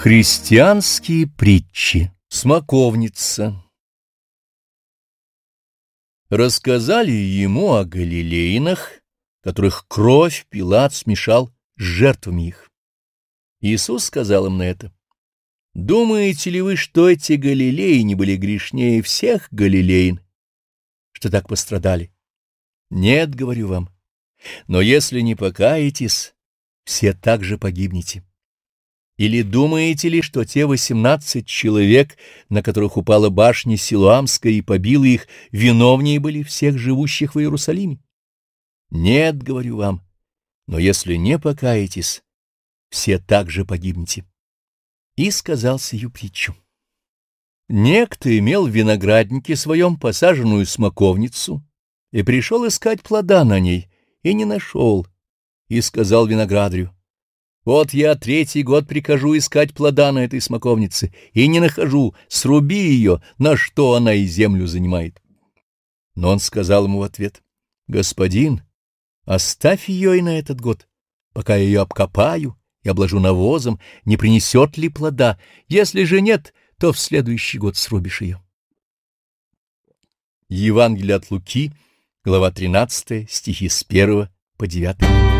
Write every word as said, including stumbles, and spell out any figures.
Христианские притчи. Смоковница. Рассказали ему о галилеянах, которых кровь Пилат смешал с жертвами их. Иисус сказал им на это: «Думаете ли вы, что эти галилеяне были грешнее всех галилеян, что так пострадали? Нет, говорю вам, но если не покаетесь, все также погибнете. Или думаете ли, что те восемнадцать человек, на которых упала башня Силуамская и побила их, виновнее были всех живущих в Иерусалиме? Нет, говорю вам, но если не покаетесь, все также погибнете». И сказал сию притчу. Некто имел в винограднике своем посаженную смоковницу и пришел искать плода на ней, и не нашел, и сказал виноградарю: «Вот я третий год прикажу искать плода на этой смоковнице, и не нахожу, сруби ее, на что она и землю занимает». Но он сказал ему в ответ: «Господин, оставь ее и на этот год, пока я ее обкопаю и обложу навозом, не принесет ли плода, если же нет, то в следующий год срубишь ее». Евангелие от Луки, глава тринадцатая, стихи с первого по девятый.